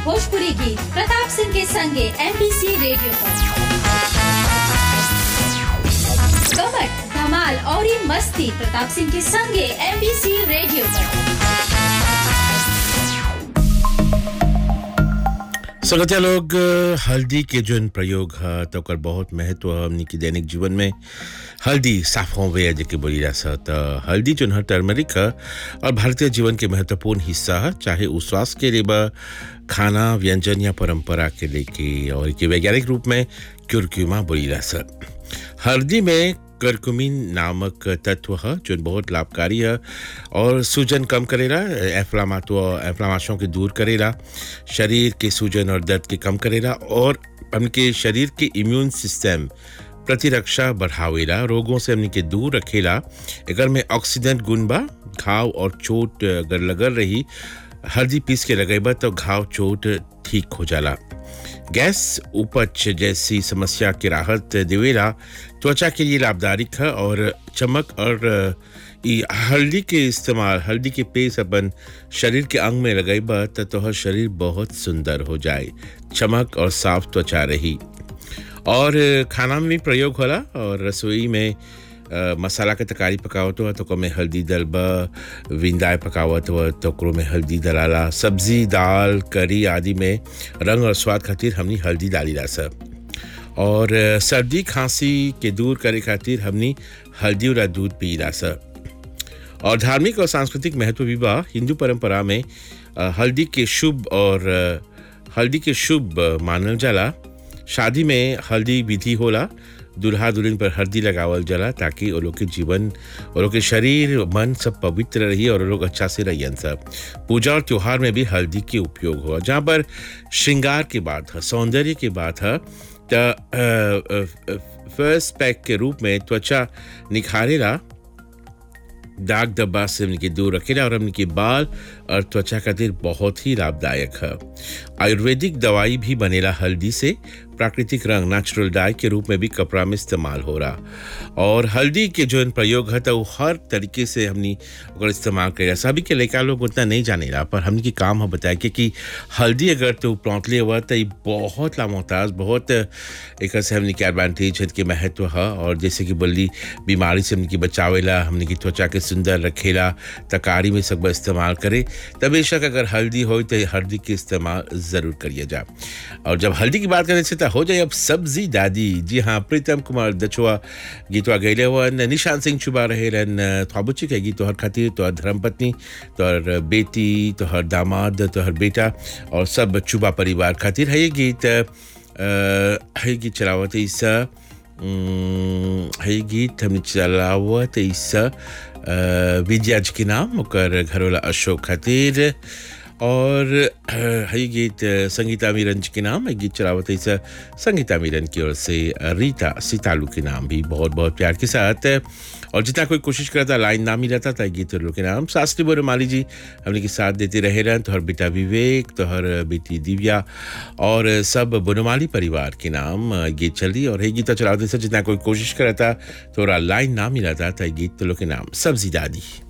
भोजपुरी गीत प्रताप सिंह के संगे एमबीसी रेडियो पर। कमट धमाल और मस्ती प्रताप सिंह के संगे एमबीसी रेडियो पर। संगतिया लोग, हल्दी के जोन प्रयोग है तो ओकर बहुत महत्व है हमनी के दैनिक जीवन में। हल्दी साफों वे जेके बोली जा सकता। हल्दी जोन है टर्मरिक है और भारतीय जीवन के महत्वपूर्ण हिस्सा है, चाहे वो स्वास्थ्य के लिए बा, खाना व्यंजन या परंपरा के लेके, और के वैज्ञानिक रूप में क्यूरक्यूमा बोली जा सकता। हल्दी में करकुमिन नामक तत्व है जो बहुत लाभकारी है और सूजन कम करेला, एफ्लामाशों के दूर करेला, शरीर के सूजन और दर्द के कम करेला और हमके शरीर के इम्यून सिस्टम प्रतिरक्षा बढ़ावेला, रोगों से हमने के दूर रखेला। एकर में ऑक्सीडेंट गुण बा। घाव और चोट अगर लगल रही, हल्दी पीस के लगेबा तो घाव चोट ठीक हो जाला। गैस उपज जैसी समस्या की राहत देवेला, त्वचा के लिए लाभदायक है और चमक और हल्दी के इस्तेमाल, हल्दी के पेस्ट अपन शरीर के अंग में लगाइबा तो तोहर शरीर बहुत सुंदर हो जाए, चमक और साफ त्वचा रही। और खाना में भी प्रयोग होला और रसोई में मसाला के तरकारी पकावत हो तो में हल्दी डलबा, विंदाय पकावत हो तो में हल्दी डलाला। सब्जी, दाल, करी आदि में रंग और स्वाद खातिर हमनी हल्दी डालीला सब। और सर्दी खांसी के दूर करे खातिर हमनी हल्दी वाला दूध पीला सब। और धार्मिक और सांस्कृतिक महत्व भी बा। हिंदू परंपरा में हल्दी के शुभ मानल जाला। शादी में हल्दी विधि होला, दुल्हा दुल्हन पर हल्दी लगावल जाला ताकि वो लोग के जीवन, वो लोग के शरीर मन सब पवित्र रही और वो लोग अच्छा से रहियन सब। पूजा और त्योहार में भी हल्दी के उपयोग हुआ, जहाँ पर श्रृंगार की बात है, सौंदर्य की बात है, तो फर्स्ट पैक के रूप में त्वचा निखारेला, दाग धब्बा से हमने दूर रखेला और हमने बाल और त्वचा खातिर बहुत ही लाभदायक है। आयुर्वेदिक दवाई भी बनेला हल्दी से। प्राकृतिक रंग, नेचुरल डाई के रूप में भी कपड़ा में इस्तेमाल हो रहा। और हल्दी के जो प्रयोग है तो हर तरीके से हमने अगर इस्तेमाल करें। सभी के लड़का लोग उतना नहीं जाने रहा, पर हमने की काम है बताया कि हल्दी अगर तो प्लॉटले हुआ तो बहुत लामोहताज, बहुत एक से हमने के एडवांटेज है के महत्व है। और जैसे कि बोली बीमारी से हमने की बचावेला, हमने की त्वचा के सुंदर रखेला, तकारी में सब इस्तेमाल करे। तब बेशक अगर हल्दी हो तो हल्दी के इस्तेमाल ज़रूर करिए जा। और जब हल्दी की बात करें से हो जाए अब सब्जी दादी। जी हाँ, प्रीतम कुमार दछुआ गीतवा गैले हुआ, निशान सिंह चुबा रहे रन थाबुची के गीत तोहर खातिर, तोहर धर्मपत्नी, तोहर बेटी, तोहर दामाद, तोहर बेटा और सब चुबा परिवार खातिर है ये गीत। है गीत चलावत ईसा, है गीत हमने चलावत ईसा विजया जी के नाम, ओकर घरवाला अशोक खातिर। और है गीत संगीता मीरन जी के नाम, है गीत चलावत है संगीता मीरन की ओर से रीता सितालू के नाम भी बहुत बहुत प्यार के साथ। और जितना कोई कोशिश करता लाइन ना मिला था गीत लोग के नाम। शास्त्री बोरमाली जी हमने के साथ देते रहे रन, तोहर बेटा विवेक, तोहर बेटी दिव्या और सब बोरमाली परिवार के नाम गीत चली। और है गीत चलावते से जितना कोई कोशिश करता थोड़ा लाइन ना मिला था गीत लोग के नाम। सब्जी दादी।